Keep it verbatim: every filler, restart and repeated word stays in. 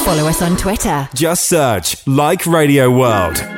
Follow us on Twitter. Just search Like Radio World.